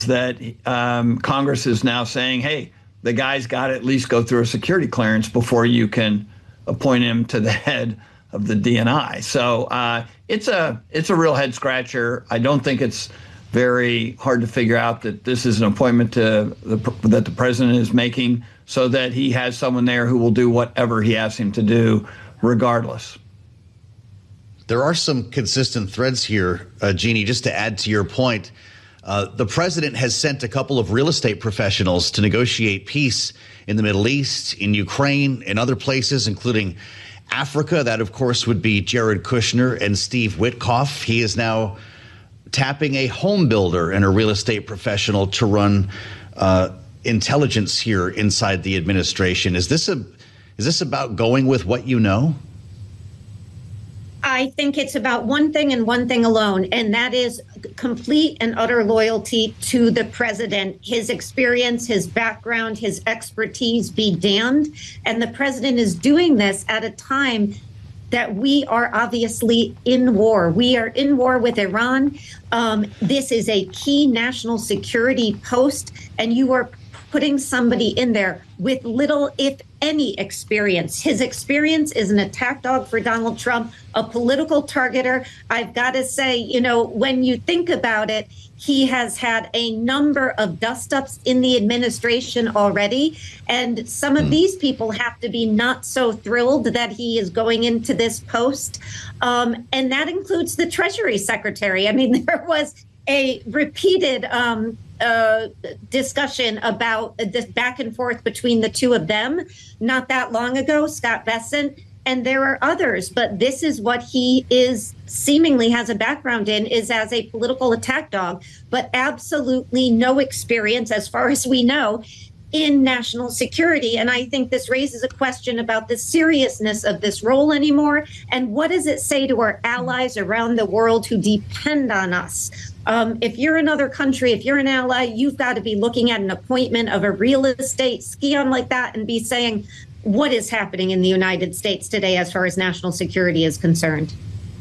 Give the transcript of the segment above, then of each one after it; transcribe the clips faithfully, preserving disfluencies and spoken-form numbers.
that um, Congress is now saying, hey, the guy's got to at least go through a security clearance before you can appoint him to the head of the D N I. So uh, it's a it's a real head scratcher. I don't think it's very hard to figure out that this is an appointment to the, that the president is making so that he has someone there who will do whatever he asks him to do, regardless. There are some consistent threads here, uh, Jeannie, just to add to your point. Uh, the president has sent a couple of real estate professionals to negotiate peace in the Middle East, in Ukraine, and other places, including Africa. That, of course, would be Jared Kushner and Steve Witkoff. He is now tapping a home builder and a real estate professional to run uh, intelligence here inside the administration. Is this a is this about going with what you know? I think it's about one thing and one thing alone, and that is complete and utter loyalty to the president. His experience, his background, his expertise be damned. And the president is doing this at a time that we are obviously in war. We are in war with Iran. Um, this is a key national security post, and you are putting somebody in there with little, if any, experience. His experience is an attack dog for Donald Trump, a political targeter. I've got to say, you know, when you think about it, he has had a number of dust-ups in the administration already. And some of these people have to be not so thrilled that he is going into this post. Um, and that includes the Treasury Secretary. I mean, there was a repeated um, uh, discussion about this back and forth between the two of them not that long ago, Scott Bessent, and there are others. But this is what he is seemingly has a background in, is as a political attack dog, but absolutely no experience, as far as we know, in national security. And I think this raises a question about the seriousness of this role anymore. And what does it say to our allies around the world who depend on us? Um, if you're another country, if you're an ally, you've got to be looking at an appointment of a real estate scion like that and be saying, what is happening in the United States today as far as national security is concerned?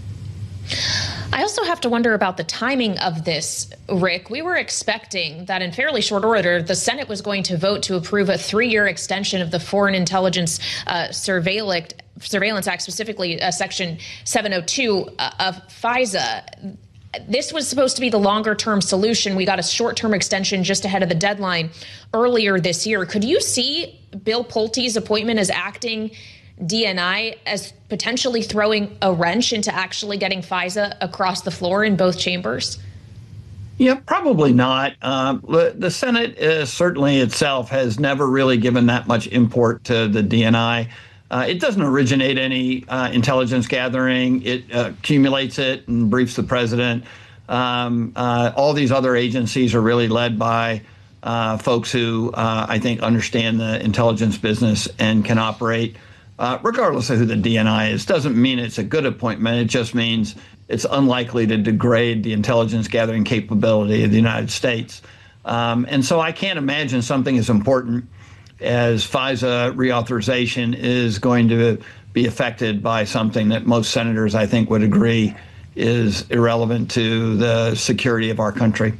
I also have to wonder about the timing of this, Rick. We were expecting that in fairly short order, the Senate was going to vote to approve a three-year extension of the Foreign Intelligence uh, Surveillance, Surveillance Act, specifically uh, Section seven oh two uh, of FISA. This was supposed to be the longer-term solution. We got a short-term extension just ahead of the deadline earlier this year. Could you see Bill Pulte's appointment as acting D N I as potentially throwing a wrench into actually getting FISA across the floor in both chambers? Yeah, probably not. Um, the Senate uh, certainly itself has never really given that much import to the D N I. Uh, it doesn't originate any uh, intelligence gathering. It uh, accumulates it and briefs the president. Um, uh, all these other agencies are really led by uh, folks who uh, I think understand the intelligence business and can operate uh, regardless of who the D N I is. Doesn't mean it's a good appointment. It just means it's unlikely to degrade the intelligence gathering capability of the United States. Um, and so I can't imagine something as important as FISA reauthorization is going to be affected by something that most senators, I think, would agree is irrelevant to the security of our country.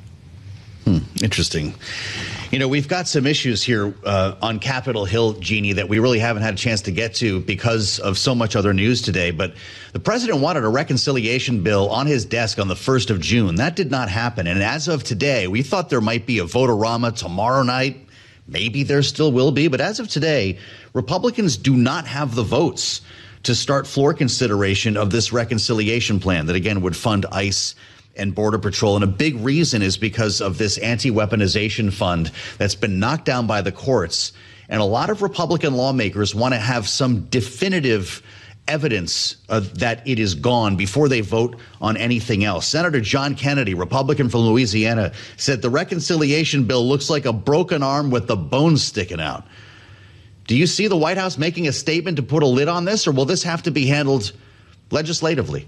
Hmm, interesting. You know, we've got some issues here uh, on Capitol Hill, Jeannie, that we really haven't had a chance to get to because of so much other news today. But the president wanted a reconciliation bill on his desk on the first of June. That did not happen. And as of today, we thought there might be a vote-a-rama tomorrow night. Maybe there still will be. But as of today, Republicans do not have the votes to start floor consideration of this reconciliation plan that, again, would fund ICE and Border Patrol. And a big reason is because of this anti-weaponization fund that's been knocked down by the courts. And a lot of Republican lawmakers want to have some definitive evidence uh, that it is gone before they vote on anything else. Senator John Kennedy, Republican from Louisiana, said the reconciliation bill looks like a broken arm with the bones sticking out. Do you see the White House making a statement to put a lid on this, or will this have to be handled legislatively?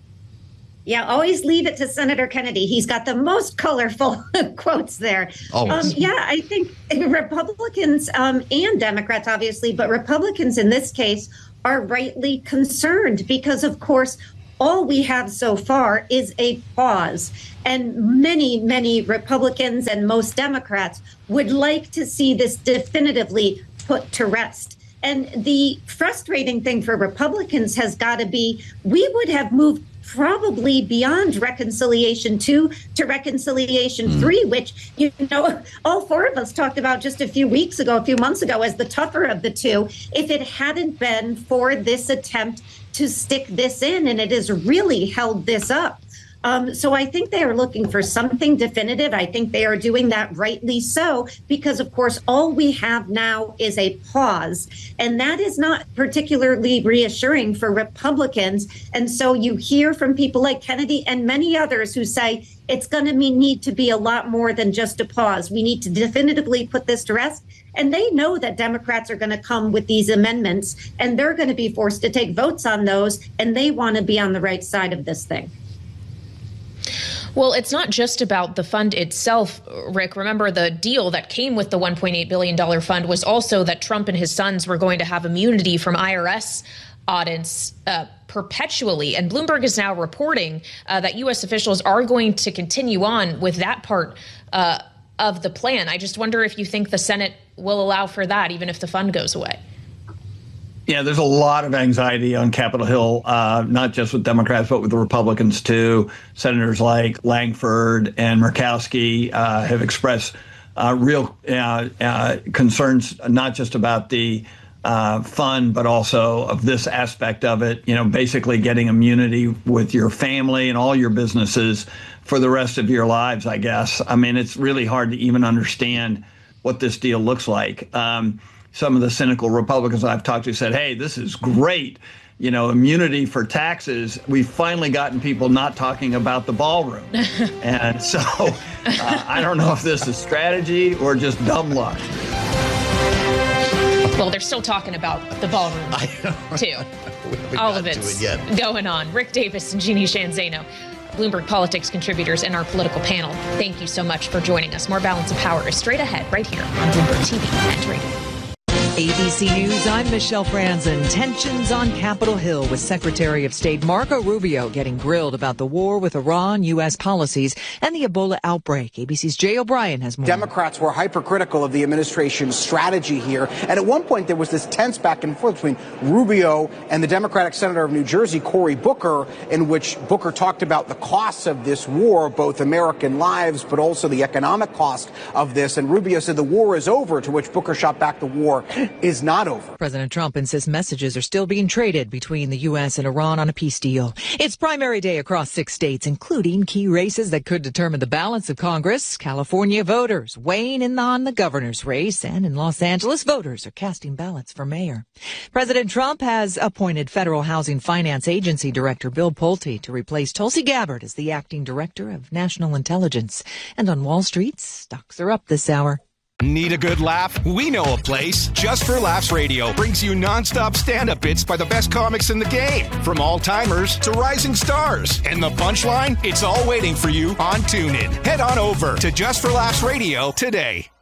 Yeah, always leave it to Senator Kennedy. He's got the most colorful quotes there. Always. Um, yeah, I think Republicans um, and Democrats, obviously, but Republicans in this case are rightly concerned because, of course, all we have so far is a pause. And many, many Republicans and most Democrats would like to see this definitively put to rest. And the frustrating thing for Republicans has got to be, we would have moved probably beyond reconciliation two to reconciliation mm. three, which, you know, all four of us talked about just a few weeks ago, a few months ago, as the tougher of the two, if it hadn't been for this attempt to stick this in, and it has really held this up. Um, so I think they are looking for something definitive. I think they are doing that rightly so, because, of course, all we have now is a pause. And that is not particularly reassuring for Republicans. And so you hear from people like Kennedy and many others who say it's going to need to be a lot more than just a pause. We need to definitively put this to rest. And they know that Democrats are going to come with these amendments, and they're going to be forced to take votes on those. And they want to be on the right side of this thing. Well, it's not just about the fund itself, Rick. Remember, the deal that came with the one point eight billion dollars fund was also that Trump and his sons were going to have immunity from I R S audits uh, perpetually. And Bloomberg is now reporting uh, that U S officials are going to continue on with that part uh, of the plan. I just wonder if you think the Senate will allow for that, even if the fund goes away. Yeah, there's a lot of anxiety on Capitol Hill, uh, not just with Democrats, but with the Republicans, too. Senators like Langford and Murkowski uh, have expressed uh, real uh, uh, concerns, not just about the uh, fund, but also of this aspect of it, you know, basically getting immunity with your family and all your businesses for the rest of your lives, I guess. I mean, it's really hard to even understand what this deal looks like. Um, Some of the cynical Republicans I've talked to said, hey, this is great. You know, immunity for taxes. We've finally gotten people not talking about the ballroom. And so uh, I don't know if this is strategy or just dumb luck. Well, they're still talking about the ballroom, too. All of it's it going on. Rick Davis and Jeannie Sheehan Zaino, Bloomberg Politics contributors in our political panel. Thank you so much for joining us. More Balance of Power is straight ahead right here on Bloomberg T V and radio. A B C News, I'm Michelle Franzen. Tensions on Capitol Hill with Secretary of State Marco Rubio getting grilled about the war with Iran, U S policies, and the Ebola outbreak. A B C's Jay O'Brien has more. Democrats were hypercritical of the administration's strategy here. And at one point, there was this tense back and forth between Rubio and the Democratic Senator of New Jersey, Cory Booker, in which Booker talked about the costs of this war, both American lives, but also the economic cost of this. And Rubio said the war is over, to which Booker shot back, the war is not over. President Trump insists messages are still being traded between the U S and Iran on a peace deal. It's primary day across six states, including key races that could determine the balance of Congress. California voters weighing in on the governor's race, and in Los Angeles, voters are casting ballots for mayor. President Trump has appointed Federal Housing Finance Agency Director Bill Pulte to replace Tulsi Gabbard as the acting director of national intelligence. And on Wall Street, stocks are up this hour. Need a good laugh? We know a place. Just for Laughs Radio brings you nonstop stand-up bits by the best comics in the game, from all-timers to rising stars. And the punchline? It's all waiting for you on TuneIn. Head on over to Just for Laughs Radio today.